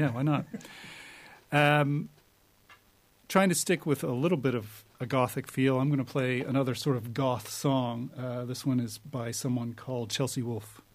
Yeah, why not? Trying to stick with a little bit of a gothic feel, I'm going to play another sort of goth song. This one is by someone called Chelsea Wolfe.